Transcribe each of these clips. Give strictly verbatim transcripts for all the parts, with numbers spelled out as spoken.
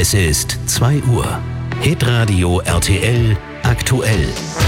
Es ist zwei Uhr. Hitradio R T L aktuell.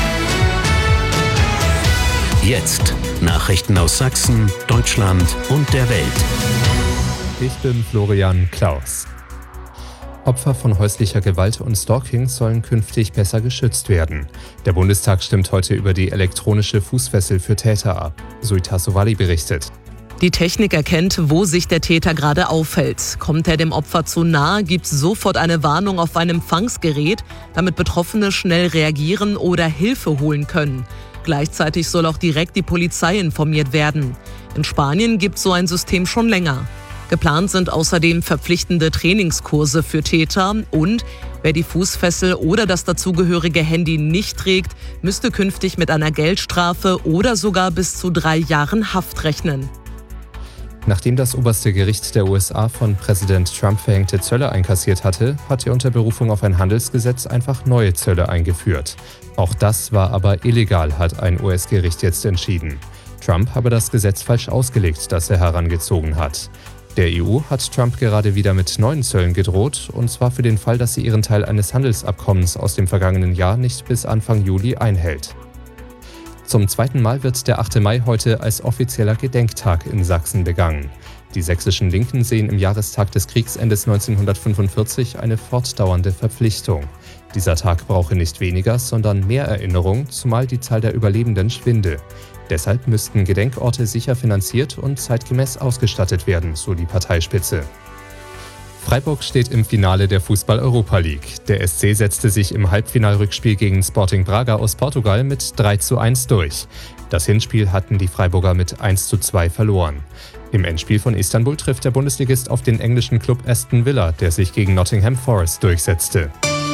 Jetzt Nachrichten aus Sachsen, Deutschland und der Welt. Ich bin Florian Klaus. Opfer von häuslicher Gewalt und Stalking sollen künftig besser geschützt werden. Der Bundestag stimmt heute über die elektronische Fußfessel für Täter ab. Suita Sowali berichtet. Die Technik erkennt, wo sich der Täter gerade aufhält. Kommt er dem Opfer zu nahe, gibt es sofort eine Warnung auf ein Empfangsgerät, damit Betroffene schnell reagieren oder Hilfe holen können. Gleichzeitig soll auch direkt die Polizei informiert werden. In Spanien gibt es so ein System schon länger. Geplant sind außerdem verpflichtende Trainingskurse für Täter und wer die Fußfessel oder das dazugehörige Handy nicht trägt, müsste künftig mit einer Geldstrafe oder sogar bis zu drei Jahren Haft rechnen. Nachdem das oberste Gericht der U S A von Präsident Trump verhängte Zölle einkassiert hatte, hat er unter Berufung auf ein Handelsgesetz einfach neue Zölle eingeführt. Auch das war aber illegal, hat ein U S-Gericht jetzt entschieden. Trump habe das Gesetz falsch ausgelegt, das er herangezogen hat. Der E U hat Trump gerade wieder mit neuen Zöllen gedroht, und zwar für den Fall, dass sie ihren Teil eines Handelsabkommens aus dem vergangenen Jahr nicht bis Anfang Juli einhält. Zum zweiten Mal wird der achte Mai heute als offizieller Gedenktag in Sachsen begangen. Die sächsischen Linken sehen im Jahrestag des Kriegsendes neunzehnhundertfünfundvierzig eine fortdauernde Verpflichtung. Dieser Tag brauche nicht weniger, sondern mehr Erinnerung, zumal die Zahl der Überlebenden schwinde. Deshalb müssten Gedenkorte sicher finanziert und zeitgemäß ausgestattet werden, so die Parteispitze. Freiburg steht im Finale der Fußball-Europa League. Der S C setzte sich im Halbfinalrückspiel gegen Sporting Braga aus Portugal mit drei zu eins durch. Das Hinspiel hatten die Freiburger mit eins zu zwei verloren. Im Endspiel von Istanbul trifft der Bundesligist auf den englischen Klub Aston Villa, der sich gegen Nottingham Forest durchsetzte.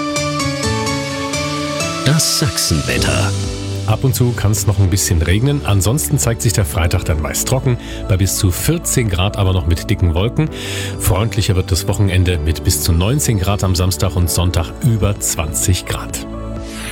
Das Sachsenwetter. Ab und zu kann es noch ein bisschen regnen, ansonsten zeigt sich der Freitag dann meist trocken, bei bis zu vierzehn Grad aber noch mit dicken Wolken. Freundlicher wird das Wochenende mit bis zu neunzehn Grad am Samstag und Sonntag über zwanzig Grad.